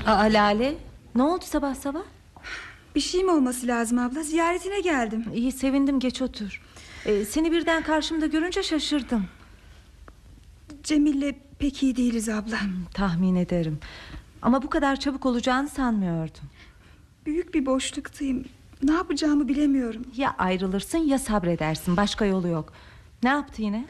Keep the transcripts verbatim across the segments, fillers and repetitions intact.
Aa, Lale, ne oldu sabah sabah? Bir şeyim olması lazım abla, ziyaretine geldim. İyi, sevindim, geç otur. ee, Seni birden karşımda görünce şaşırdım. Cemil'le pek iyi değiliz abla. hmm, Tahmin ederim. Ama bu kadar çabuk olacağını sanmıyordum. Büyük bir boşluktayım. Ne yapacağımı bilemiyorum. Ya ayrılırsın ya sabredersin, başka yolu yok. Ne yaptı yine?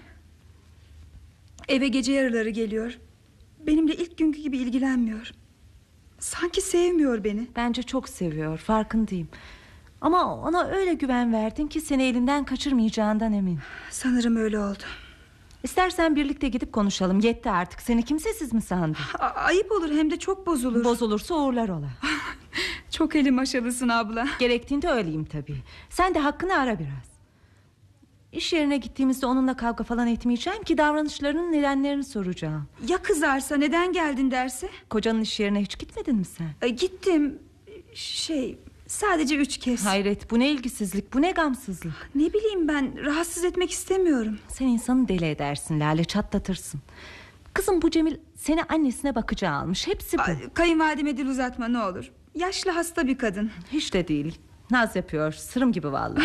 Eve gece yarıları geliyor. Benimle ilk günkü gibi ilgilenmiyor. Sanki sevmiyor beni. Bence çok seviyor, farkındayım. Ama ona öyle güven verdin ki seni elinden kaçırmayacağından emin. Sanırım öyle oldu. İstersen birlikte gidip konuşalım. Yetti artık, seni kimsesiz mi sandın? A- ayıp olur, hem de çok bozulur. Bozulursa uğurlar ola. Çok eli maşalısın abla. Gerektiğinde öyleyim tabii. Sen de hakkını ara biraz. İş yerine gittiğimizde onunla kavga falan etmeyeceğim ki davranışlarının nedenlerini soracağım. Ya kızarsa, neden geldin derse? Kocanın iş yerine hiç gitmedin mi sen? E, gittim. Şey, sadece üç kez. Hayret, bu ne ilgisizlik, bu ne gamsızlık. Ne bileyim ben, rahatsız etmek istemiyorum. Sen insanı deli edersin Lale, çatlatırsın. Kızım, bu Cemil seni annesine bakacağı almış, hepsi bu. A, kayınvalideme dil uzatma ne olur. Yaşlı hasta bir kadın. Hiç de değil. Naz yapıyor, sırım gibi vallahi.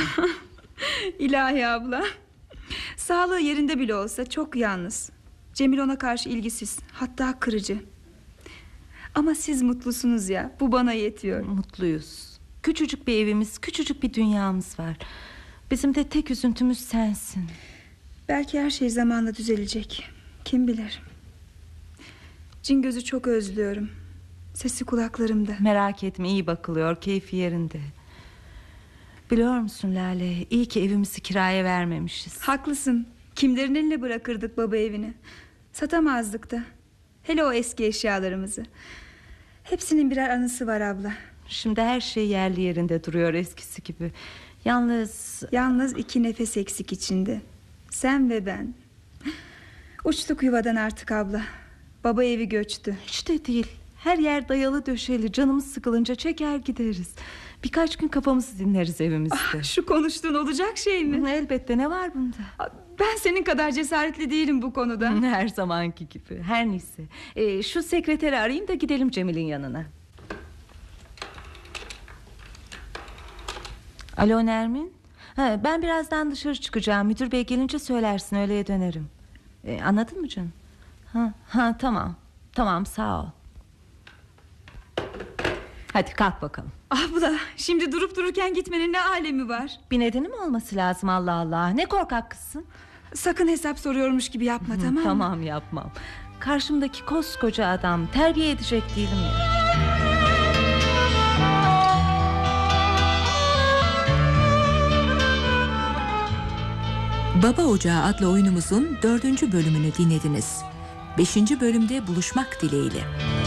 İlahi abla. Sağlığı yerinde bile olsa çok yalnız. Cemil ona karşı ilgisiz, hatta kırıcı. Ama siz mutlusunuz ya, bu bana yetiyor. Mutluyuz. Küçücük bir evimiz, küçücük bir dünyamız var. Bizim de tek üzüntümüz sensin. Belki her şey zamanla düzelecek. Kim bilir. Cingöz'ü çok özlüyorum. Sesi kulaklarımda. Merak etme, iyi bakılıyor, keyfi yerinde. Biliyor musun Lale, iyi ki evimizi kiraya vermemişiz. Haklısın. Kimlerin eline bırakırdık baba evini. Satamazdık da. Hele o eski eşyalarımızı. Hepsinin birer anısı var abla. Şimdi her şey yerli yerinde duruyor, eskisi gibi. Yalnız... Yalnız iki nefes eksik içinde. Sen ve ben. Uçtuk yuvadan artık abla. Baba evi göçtü. Hiç de değil. Her yer dayalı döşeli. Canımız sıkılınca çeker gideriz. Birkaç gün kafamızı dinleriz evimizde. Ah, şu konuştuğun olacak şey mi? Elbette, ne var bunda? Ben senin kadar cesaretli değilim bu konuda. Her zamanki gibi. Her neyse. Ee, şu sekreteri arayayım da gidelim Cemil'in yanına. Alo Nermin. Ha, ben birazdan dışarı çıkacağım. Müdür bey gelince söylersin, öğleye dönerim. Ee, anladın mı canım? Ha, ha, tamam. Tamam, sağ ol. Hadi kalk bakalım. Abla, şimdi durup dururken gitmenin ne alemi var? Bir nedeni mi olması lazım, Allah Allah. Ne korkak kızsın. Sakın hesap soruyormuş gibi yapma, tamam mı? Tamam, yapmam. Karşımdaki koskoca adam, terbiye edecek değilim ya. Baba Ocağı adlı oyunumuzun dördüncü bölümünü dinlediniz. Beşinci bölümde buluşmak dileğiyle.